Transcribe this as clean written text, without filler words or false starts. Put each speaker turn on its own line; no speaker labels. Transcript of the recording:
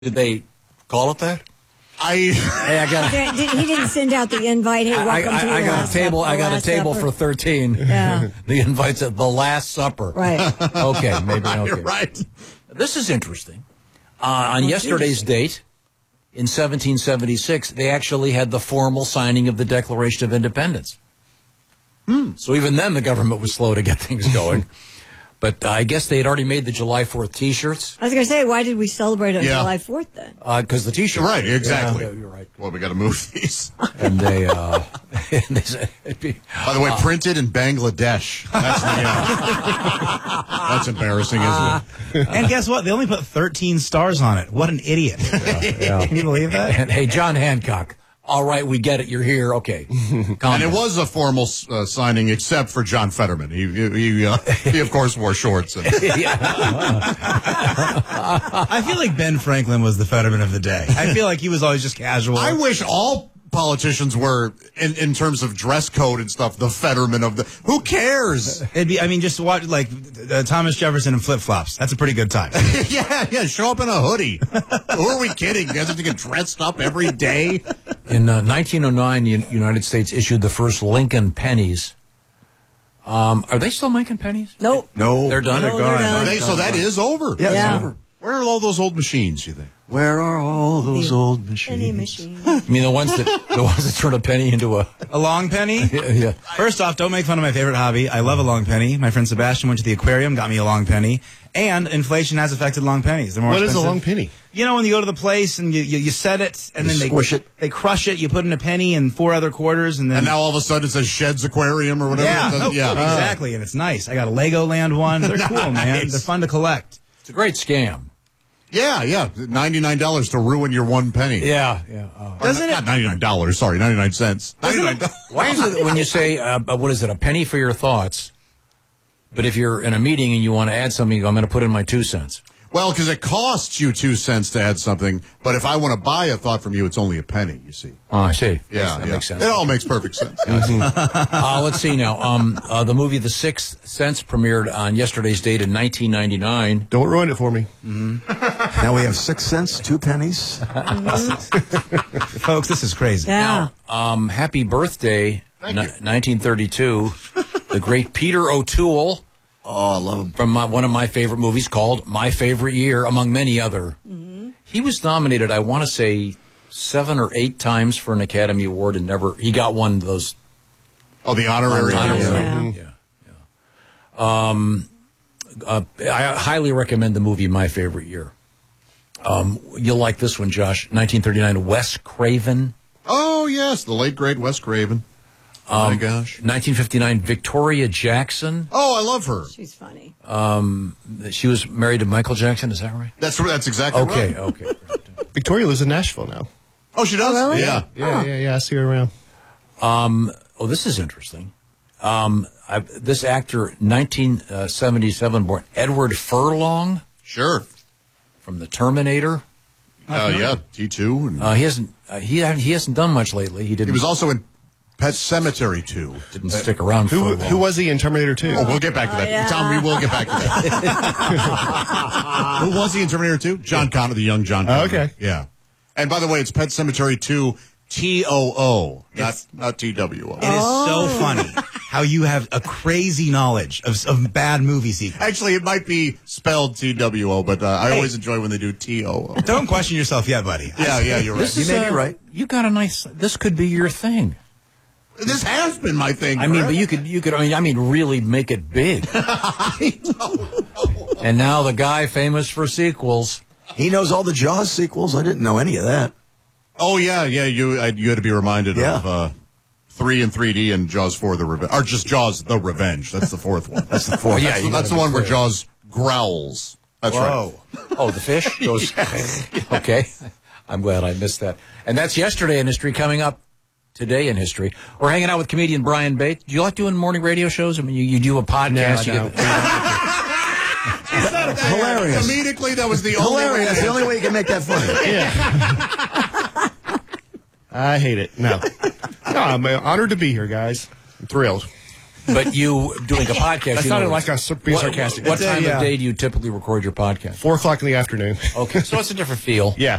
Did they call it that?
Hey, I got.
He didn't send out the invite. Hey, welcome to the
I got
last
a table.
supper,
I got a table
supper.
for 13.
Yeah.
The invite's at the Last Supper.
Right.
Okay, maybe. Okay.
You're right.
This is interesting. On yesterday's date, in 1776, they actually had the formal signing of the Declaration of Independence. So even then, the government was slow to get things going. But I guess they had already made the July 4th T-shirts.
I was going to say, why did we celebrate on July 4th then?
Because the T-shirts.
Right, exactly.
Yeah, you're right.
Well, we got to move these.
And they said it'd be.
By the way, printed in Bangladesh. That's that's embarrassing, isn't it?
And guess what? They only put 13 stars on it. What an idiot. Can you believe that?
And, hey, John Hancock. All right, we get it. You're here. Okay.
And it was a formal signing, except for John Fetterman. He of course, wore shorts. And
I feel like Ben Franklin was the Fetterman of the day. I feel like he was always just casual.
I wish all politicians were, in terms of dress code and stuff, the Fetterman of the... Who cares?
It'd be, I mean, just watch, like, Thomas Jefferson in flip-flops. That's a pretty good time.
yeah, show up in a hoodie. Who are we kidding? You guys have to get dressed up every day?
In 1909, the United States issued the first Lincoln pennies. Are they still making pennies?
Nope.
No.
They're done?
No, they're done.
So that is over?
Yeah.
It's over. Where are all those old machines, you think?
Where are all those old machines?
Penny machine.
I mean, the ones that turn a penny into a...
A long penny?
Yeah.
First off, don't make fun of my favorite hobby. I love a long penny. My friend Sebastian went to the aquarium, got me a long penny. And inflation has affected long pennies. They're more
What is
expensive.
a long penny?
You know, when you go to the place and you set it, and then they
squish it.
They crush it. You put in a penny and 4 other quarters, and then
And now all of a sudden it says Shed's Aquarium or whatever.
yeah, exactly. And it's nice. I got a Legoland one. They're cool, man.
Nice.
They're fun to collect.
It's a great scam.
Yeah. $99 to ruin your one penny.
Yeah.
Doesn't
Not $99, sorry, 99 cents. $99.
Why is it that when you say, what is it, a penny for your thoughts, but if you're in a meeting and you want to add something, you go, I'm going to put in my 2 cents.
Well, because it costs you 2 cents to add something, but if I want to buy a thought from you, it's only a penny, you see.
Oh, I see.
Yeah,
That makes sense.
It all makes perfect sense.
Let's see now. The movie The Sixth Sense premiered on yesterday's date in 1999.
Don't ruin it for me.
Now we have 6 cents, 2 pennies.
Folks, this is crazy.
Yeah.
Happy birthday, 1932, the great Peter O'Toole.
Oh, I love him.
From one of my favorite movies called My Favorite Year, among many other. Mm-hmm. He was nominated, I want to say, 7 or 8 times for an Academy Award and he got one of those.
Oh, the honorary.
I highly recommend the movie My Favorite Year. You'll like this one, Josh. 1939, Wes Craven.
Oh, yes, the late, great Wes Craven. Oh, my gosh.
1959, Victoria Jackson.
Oh, I love her.
She's funny.
She was married to Michael Jackson, is that right?
That's exactly right.
Okay.
Victoria lives in Nashville now.
Oh, she does?
really?
Yeah.
Yeah. I see her around.
This is interesting. This actor, 1977 born, Edward Furlong.
Sure.
From The Terminator.
Yeah, T2.
He hasn't done much lately. He
He was also in Pet Cemetery 2.
Didn't stick around for long.
Who was he in Terminator 2?
Oh, we'll get back to that.
yeah.
Tom, we will get back to that. Who was he in Terminator 2? John Connor, the young John Connor.
Okay.
Yeah. And by the way, it's Pet Cemetery 2, TOO, not TWO.
It is so funny how you have a crazy knowledge of bad movie sequels.
Actually, it might be spelled TWO, but I always enjoy when they do TOO.
Don't question yourself yet, buddy.
Yeah, you're right.
You may be right.
You got a nice. This could be your thing.
This has been my thing.
I mean, but you could. Really make it big. And now the guy famous for sequels.
He knows all the Jaws sequels. I didn't know any of that.
Oh, yeah. You had to be reminded of 3 and 3D and Jaws 4 the Revenge. Or just Jaws the Revenge. That's the 4th one.
That's the 4th.
Yeah,
That's the one where Jaws growls. That's right.
Oh, the fish goes. Okay. I'm glad I missed that. And that's yesterday in history. Coming up today in history, we're hanging out with comedian Brian Bates. Do you like doing morning radio shows? I mean, you do a podcast.
No,
Hilarious.
Comedically, that was the only
Hilarious.
way.
That's the only way you can make that funny.
I hate it. No, I'm honored to be here, guys. I'm thrilled.
But you doing a podcast.
That's not like us being sarcastic.
What time of day do you typically record your podcast?
4 o'clock in the afternoon.
Okay, so it's a different feel.
Yeah.